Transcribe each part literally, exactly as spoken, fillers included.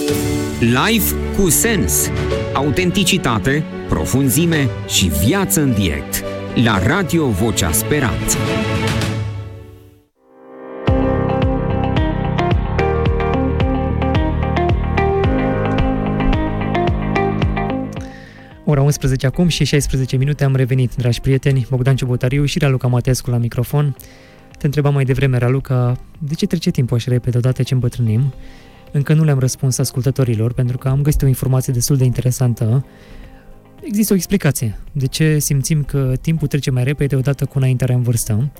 Live cu sens. Autenticitate, profunzime și viață în direct. La Radio Vocea Speranței. Ora unsprezece acum și șaisprezece minute am revenit, dragi prieteni, Bogdan Ciobotariu și Raluca Matescu la microfon. Te întrebam mai devreme, Raluca, de ce trece timpul așa repede odată ce îmbătrânim? Încă nu le-am răspuns ascultătorilor, pentru că am găsit o informație destul de interesantă. Există o explicație de ce simțim că timpul trece mai repede odată cu înaintarea în vârstă.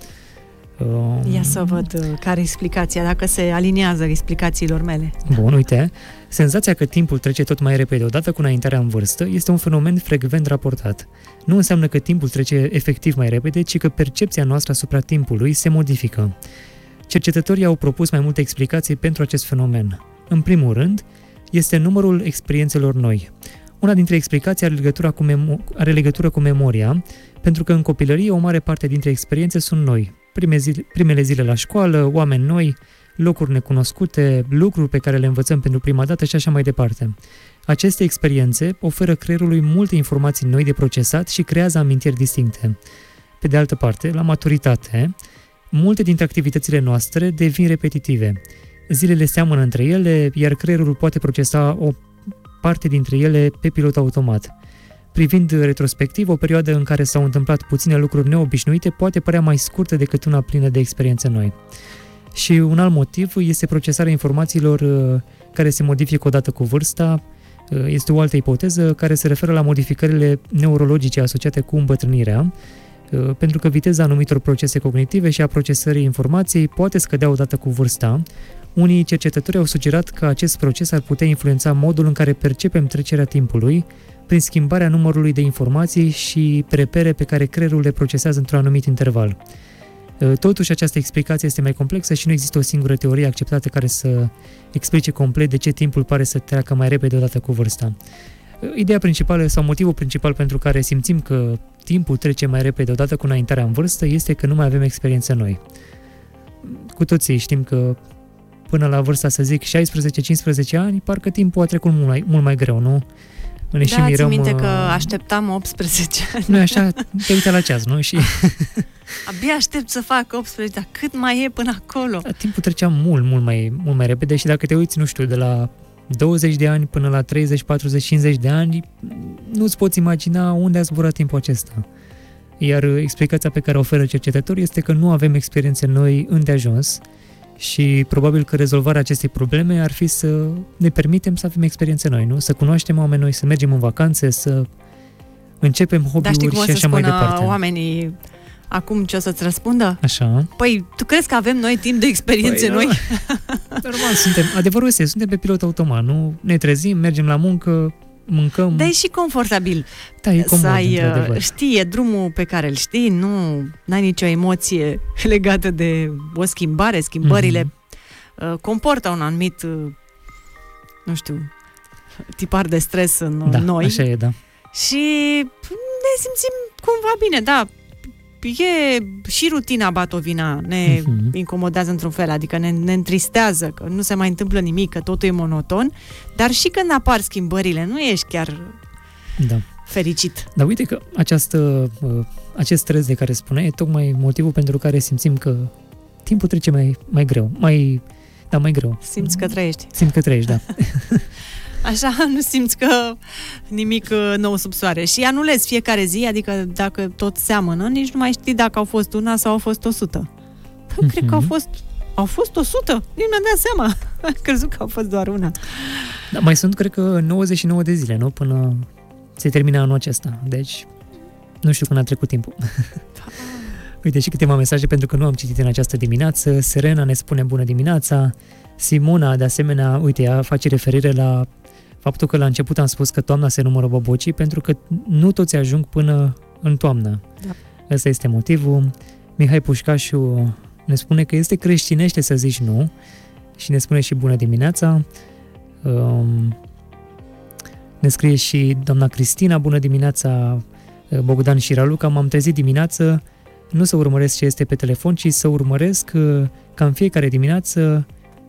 Ia să văd care e explicația, dacă se aliniază explicațiilor mele. Bun, uite, senzația că timpul trece tot mai repede odată cu înaintarea în vârstă este un fenomen frecvent raportat. Nu înseamnă că timpul trece efectiv mai repede, ci că percepția noastră asupra timpului se modifică. Cercetătorii au propus mai multe explicații pentru acest fenomen. În primul rând, este numărul experiențelor noi. Una dintre explicații are legătură cu, memo- are legătură cu memoria, pentru că în copilărie o mare parte dintre experiențe sunt noi. Prime zile, primele zile la școală, oameni noi, locuri necunoscute, lucruri pe care le învățăm pentru prima dată și așa mai departe. Aceste experiențe oferă creierului multe informații noi de procesat și creează amintiri distincte. Pe de altă parte, la maturitate, multe dintre activitățile noastre devin repetitive. Zilele seamănă între ele, iar creierul poate procesa o parte dintre ele pe pilot automat. Privind retrospectiv, o perioadă în care s-au întâmplat puține lucruri neobișnuite poate părea mai scurtă decât una plină de experiențe noi. Și un alt motiv este procesarea informațiilor care se modifică odată cu vârsta. Este o altă ipoteză care se referă la modificările neurologice asociate cu îmbătrânirea, pentru că viteza anumitor procese cognitive și a procesării informației poate scădea odată cu vârsta. Unii cercetători au sugerat că acest proces ar putea influența modul în care percepem trecerea timpului prin schimbarea numărului de informații și repere pe care creierul le procesează într-un anumit interval. Totuși, această explicație este mai complexă și nu există o singură teorie acceptată care să explice complet de ce timpul pare să treacă mai repede odată cu vârsta. Ideea principală sau motivul principal pentru care simțim că timpul trece mai repede odată cu înaintarea în vârstă este că nu mai avem experiențe noi. Cu toții știm că până la vârsta, să zic, șaisprezece cincisprezece ani, parcă timpul a trecut mult mai, mult mai greu, nu? Ne da, ții minte că așteptam optsprezece ani. Nu așa, te uita la ceas, nu? Și abia aștept să fac optsprezece, dar cât mai e până acolo? Da, timpul trecea mult, mult mai, mult mai repede și dacă te uiți, nu știu, de la douăzeci de ani până la treizeci, patruzeci, cincizeci de ani, nu-ți poți imagina unde a zburat timpul acesta. Iar explicația pe care o oferă cercetătorii este că nu avem experiențe noi îndeajuns și probabil că rezolvarea acestei probleme ar fi să ne permitem să avem experiențe noi, nu? Să cunoaștem oameni noi, să mergem în vacanțe, să începem hobby-uri și așa mai departe. Oamenii acum ce o să-ți răspundă? Așa. Păi, tu crezi că avem noi timp de experiențe păi, noi? Normal, suntem, adevărul este, suntem pe pilot automat, nu? Ne trezim, mergem la muncă, mâncăm. Dar e și confortabil. Da, e comod, să ai, știi, e drumul pe care îl știi, nu ai nicio emoție legată de o schimbare, schimbările mm-hmm. comportă un anumit, nu știu, tipar de stres în da, noi. Așa e, da. Și ne simțim cumva bine, da. E și rutina batovina ne uh-huh. incomodează într-un fel, adică ne, ne întristează că nu se mai întâmplă nimic, că totul e monoton, dar și când apar schimbările, nu ești chiar da. fericit. Dar uite că această, acest stres de care spuneai e tocmai motivul pentru care simțim că timpul trece mai, mai greu, mai, da, mai greu. Simți că trăiești. Simți că trăiești, da. Așa nu simți că nimic nou sub soare. Și anulezi fiecare zi, adică dacă tot seamănă, nici nu mai știi dacă au fost una sau au fost o sută. Păi, mm-hmm. cred că au fost, au fost o sută. Nici mi-am dat seama. Am crezut că au fost doar una. Da, mai sunt, cred că, nouăzeci și nouă de zile, nu? Până se termină anul acesta. Deci, nu știu când a trecut timpul. Uite, și câteva mesaje, pentru că nu am citit în această dimineață. Serena ne spune bună dimineața. Simona, de asemenea, uite, ea face referire la faptul că la început am spus că toamna se numără bobocii, pentru că nu toți ajung până în toamnă. Da. Ăsta este motivul. Mihai Pușcașu ne spune că este creștinește să zici nu și ne spune și bună dimineața. Um, ne scrie și doamna Cristina, bună dimineața Bogdan și Raluca, m-am trezit dimineață, nu să urmăresc ce este pe telefon, ci să urmăresc ca în fiecare dimineață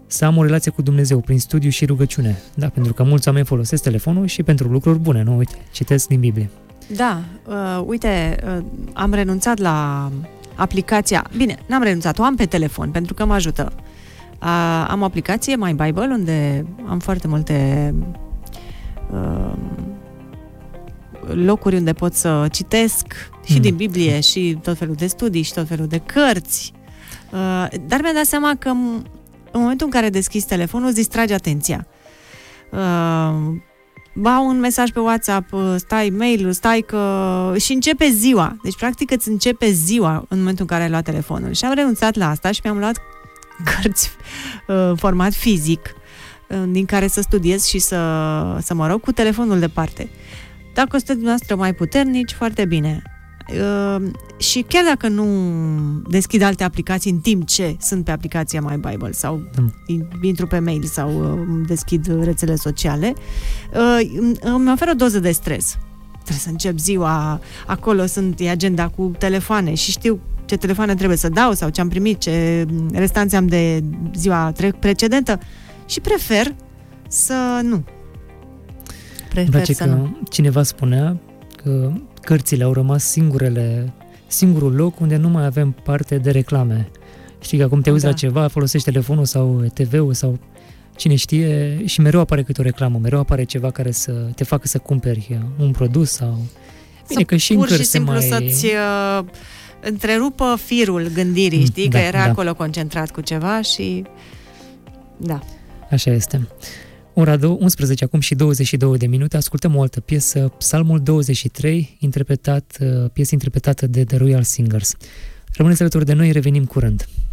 să am o relație cu Dumnezeu prin studiu și rugăciune. Da, pentru că mulți oameni folosesc telefonul și pentru lucruri bune, nu? Uite, citesc din Biblie. Da, uh, uite, uh, am renunțat la aplicația, bine, n-am renunțat, o am pe telefon pentru că mă ajută. Uh, am o aplicație, My Bible, unde am foarte multe uh, locuri unde pot să citesc și mm. din Biblie și tot felul de studii și tot felul de cărți. Uh, dar mi-am dat seama că în momentul în care deschizi telefonul îți distrage atenția. Uh, Ba un mesaj pe WhatsApp, stai mail-ul, stai că... și începe ziua. Deci, practic, îți începe ziua în momentul în care ai luat telefonul. Și am renunțat la asta și mi-am luat cărți în format fizic, din care să studiez și să, să mă rog cu telefonul departe. Dacă sunteți dumneavoastră mai puternici, foarte bine. Și chiar dacă nu deschid alte aplicații în timp ce sunt pe aplicația My Bible sau intru pe mail sau deschid rețele sociale, îmi oferă o doză de stres. Trebuie să încep ziua, acolo sunt e agenda cu telefoane și știu ce telefoane trebuie să dau sau ce am primit, ce restanțe am de ziua precedentă și prefer să nu. Prefer Îmi place să că nu. Cineva spunea că cărțile au rămas singurele, singurul loc unde nu mai avem parte de reclame. Știi că acum te uiți da. la ceva, folosești telefonul sau T V-ul sau cine știe și mereu apare câte o reclamă, mereu apare ceva care să te facă să cumperi un produs sau... Bine, să că și în pur și cărți simplu mai... să-ți uh, întrerupă firul gândirii, știi? Da, că era da. acolo concentrat cu ceva și... Da. Așa este. Ora unsprezece acum și douăzeci și două de minute, ascultăm o altă piesă, Psalmul douăzeci și trei, interpretat, piesă interpretată de The Royal Singers. Rămâneți alături de noi, revenim curând.